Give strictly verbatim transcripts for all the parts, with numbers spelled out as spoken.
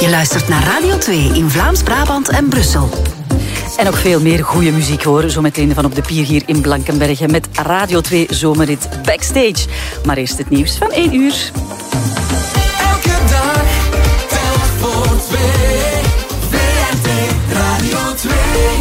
Je luistert naar Radio twee in Vlaams-Brabant en Brussel. En nog veel meer goede muziek horen. Zometeen van op de pier hier in Blankenberge met Radio twee Zomerrit Backstage. Maar eerst het nieuws van één uur. Elke dag, telk voor twee. V R T Radio twee.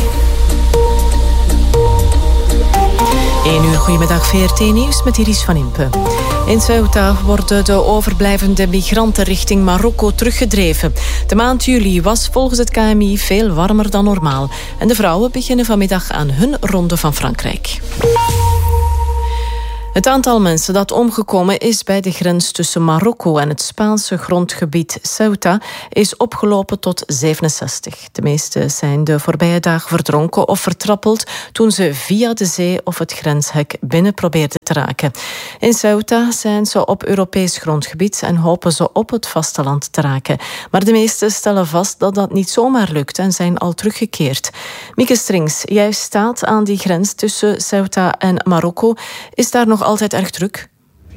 één uur, goedemiddag, V R T Nieuws met Iris van Impe. In Ceuta worden de overblijvende migranten richting Marokko teruggedreven. De maand juli was volgens het K M I veel warmer dan normaal. En de vrouwen beginnen vanmiddag aan hun ronde van Frankrijk. Het aantal mensen dat omgekomen is bij de grens tussen Marokko en het Spaanse grondgebied Ceuta is opgelopen tot zevenenzestig. De meeste zijn de voorbije dagen verdronken of vertrappeld toen ze via de zee of het grenshek binnen probeerden te raken. In Ceuta zijn ze op Europees grondgebied en hopen ze op het vasteland te raken. Maar de meesten stellen vast dat dat niet zomaar lukt en zijn al teruggekeerd. Mieke Strings, jij staat aan die grens tussen Ceuta en Marokko. Is daar nog altijd erg druk?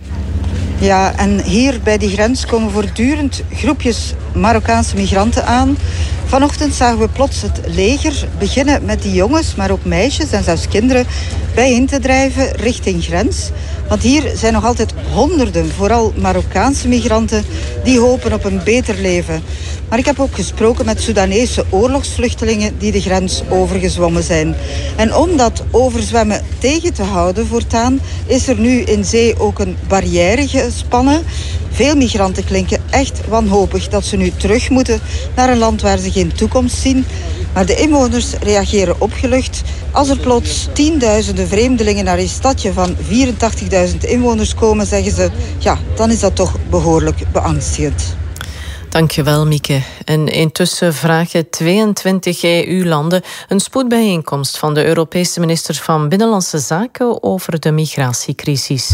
Ja, en hier bij die grens komen voortdurend groepjes Marokkaanse migranten aan. Vanochtend zagen we plots het leger beginnen met die jongens, maar ook meisjes en zelfs kinderen bijeen te drijven richting grens. Want hier zijn nog altijd honderden, vooral Marokkaanse migranten, die hopen op een beter leven. Maar ik heb ook gesproken met Soedanese oorlogsvluchtelingen die de grens overgezwommen zijn. En om dat overzwemmen tegen te houden voortaan, is er nu in zee ook een barrière gespannen. Veel migranten klinken echt wanhopig dat ze nu terug moeten naar een land waar ze geen toekomst zien. Maar de inwoners reageren opgelucht. Als er plots tienduizenden vreemdelingen naar een stadje van vierentachtigduizend inwoners komen, zeggen ze, ja, dan is dat toch behoorlijk beangstigend. Dankjewel, Mieke. En intussen vragen tweeëntwintig E U-landen een spoedbijeenkomst van de Europese ministers van Binnenlandse Zaken over de migratiecrisis.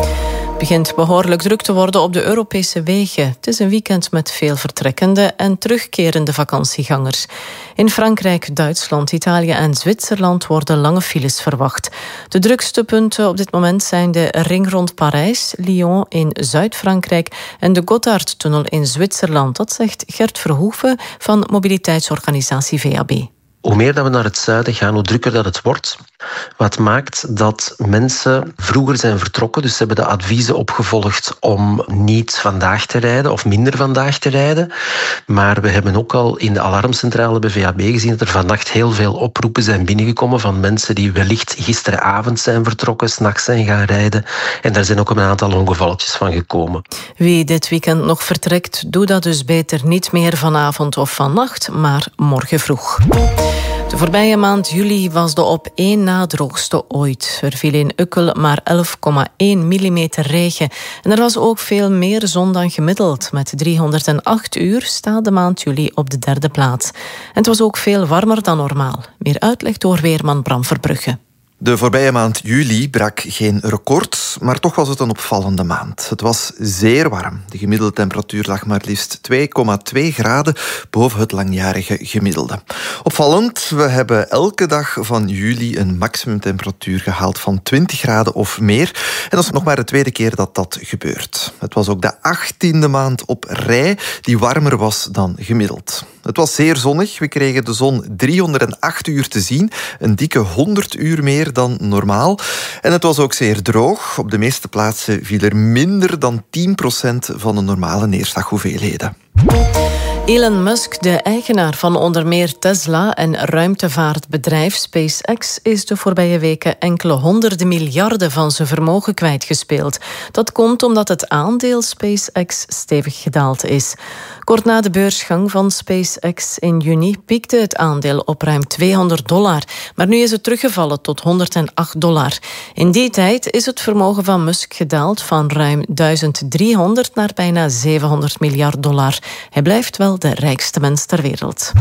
Het begint behoorlijk druk te worden op de Europese wegen. Het is een weekend met veel vertrekkende en terugkerende vakantiegangers. In Frankrijk, Duitsland, Italië en Zwitserland worden lange files verwacht. De drukste punten op dit moment zijn de ring rond Parijs, Lyon in Zuid-Frankrijk en de Gotthardtunnel in Zwitserland. Dat zegt Gert Verhoeven van mobiliteitsorganisatie V A B. Hoe meer dat we naar het zuiden gaan, hoe drukker dat het wordt. Wat maakt dat mensen vroeger zijn vertrokken, dus ze hebben de adviezen opgevolgd om niet vandaag te rijden of minder vandaag te rijden. Maar we hebben ook al in de alarmcentrale bij V A B gezien dat er vannacht heel veel oproepen zijn binnengekomen van mensen die wellicht gisteravond zijn vertrokken, 's nachts zijn gaan rijden. En daar zijn ook een aantal ongevalletjes van gekomen. Wie dit weekend nog vertrekt, doe dat dus beter niet meer vanavond of vannacht, maar morgen vroeg. De voorbije maand juli was de op één na droogste ooit. Er viel in Ukkel maar elf komma één millimeter regen. En er was ook veel meer zon dan gemiddeld. Met driehonderdacht uur staat de maand juli op de derde plaats. En het was ook veel warmer dan normaal. Meer uitleg door weerman Bram Verbrugge. De voorbije maand juli brak geen record, maar toch was het een opvallende maand. Het was zeer warm. De gemiddelde temperatuur lag maar liefst twee komma twee graden boven het langjarige gemiddelde. Opvallend, we hebben elke dag van juli een maximumtemperatuur gehaald van twintig graden of meer. En dat is nog maar de tweede keer dat dat gebeurt. Het was ook de achttiende maand op rij die warmer was dan gemiddeld. Het was zeer zonnig. We kregen de zon driehonderdacht uur te zien. Een dikke honderd uur meer dan normaal. En het was ook zeer droog. Op de meeste plaatsen viel er minder dan tien procent van de normale neerslaghoeveelheden. Elon Musk, de eigenaar van onder meer Tesla en ruimtevaartbedrijf SpaceX, is de voorbije weken enkele honderden miljarden van zijn vermogen kwijtgespeeld. Dat komt omdat het aandeel SpaceX stevig gedaald is. Kort na de beursgang van SpaceX in juni piekte het aandeel op ruim tweehonderd dollar. Maar nu is het teruggevallen tot honderdacht dollar. In die tijd is het vermogen van Musk gedaald van ruim duizend driehonderd naar bijna zevenhonderd miljard dollar. Hij blijft wel de rijkste mens ter wereld.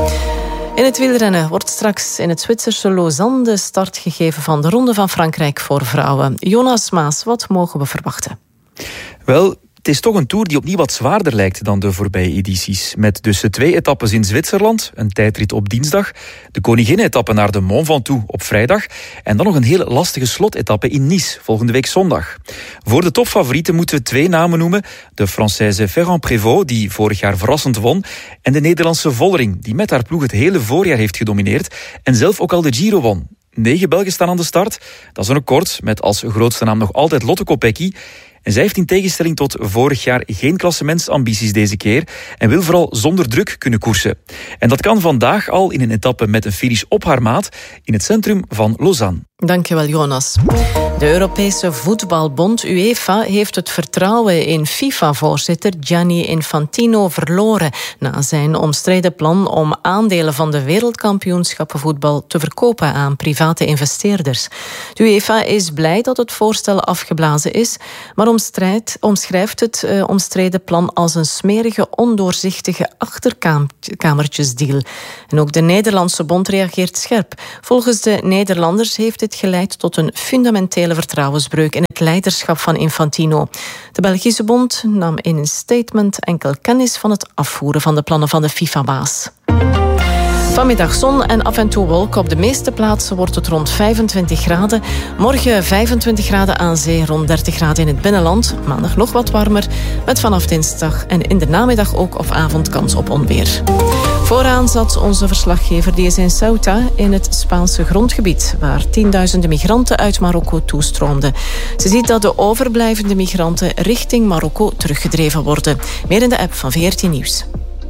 In het wielrennen wordt straks in het Zwitserse Lausanne de start gegeven van de Ronde van Frankrijk voor vrouwen. Jonas Maas, wat mogen we verwachten? Wel, Het is toch een Tour die opnieuw wat zwaarder lijkt dan de voorbije edities. Met dus twee etappes in Zwitserland, een tijdrit op dinsdag, de Koninginnen-etappe naar de Mont Ventoux op vrijdag en dan nog een hele lastige slotetappe in Nice volgende week zondag. Voor de topfavorieten moeten we twee namen noemen. De Française Ferrand Prévot, die vorig jaar verrassend won, en de Nederlandse Vollering, die met haar ploeg het hele voorjaar heeft gedomineerd en zelf ook al de Giro won. Negen Belgen staan aan de start. Dat is een record, met als grootste naam nog altijd Lotte Kopecky. En zij heeft in tegenstelling tot vorig jaar geen klassementsambities deze keer en wil vooral zonder druk kunnen koersen. En dat kan vandaag al in een etappe met een finish op haar maat in het centrum van Lausanne. Dankjewel, Jonas. De Europese Voetbalbond UEFA heeft het vertrouwen in FIFA-voorzitter Gianni Infantino verloren na zijn omstreden plan om aandelen van de wereldkampioenschappen voetbal te verkopen aan private investeerders. De UEFA is blij dat het voorstel afgeblazen is, maar omstrijd, omschrijft het uh, omstreden plan als een smerige, ondoorzichtige achterkamertjesdeal. En ook de Nederlandse bond reageert scherp. Volgens de Nederlanders heeft dit geleid tot een fundamentele vertrouwensbreuk in het leiderschap van Infantino. De Belgische bond nam in een statement enkel kennis van het afvoeren van de plannen van de FIFA-baas. Vanmiddag zon en af en toe wolken. Op de meeste plaatsen wordt het rond vijfentwintig graden. Morgen vijfentwintig graden aan zee, rond dertig graden in het binnenland. Maandag nog wat warmer, met vanaf dinsdag en in de namiddag ook of avond kans op onweer. Vooraan zat onze verslaggever, die is in Ceuta, in het Spaanse grondgebied, waar tienduizenden migranten uit Marokko toestroomden. Ze ziet dat de overblijvende migranten richting Marokko teruggedreven worden. Meer in de app van V R T Nieuws.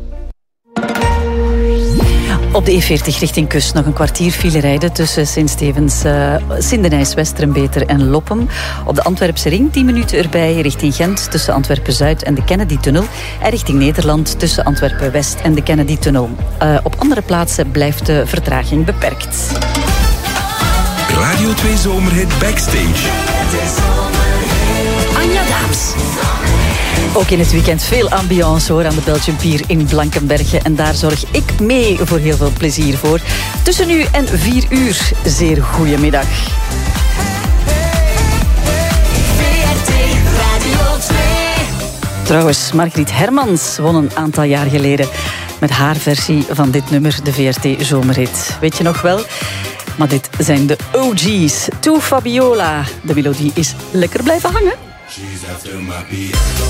Op de E veertig richting kust nog een kwartier file rijden tussen Sint-Stevens, uh, Sindenijs, Westerembeter en Loppem. Op de Antwerpse ring tien minuten erbij richting Gent tussen Antwerpen-Zuid en de Kennedy-tunnel. En richting Nederland tussen Antwerpen-West en de Kennedy-tunnel. Uh, op andere plaatsen blijft de vertraging beperkt. Radio twee Zomerhit Backstage. Anja Daams. Ook in het weekend veel ambiance hoor aan de Belgian Pier in Blankenberge. En daar zorg ik mee voor heel veel plezier voor. Tussen nu en vier uur. Zeer goedemiddag. Trouwens, Margriet Hermans won een aantal jaar geleden met haar versie van dit nummer, de V R T Zomerhit. Weet je nog wel? Maar dit zijn de O G's. To Fabiola. De melodie is lekker blijven hangen. She's after my piano.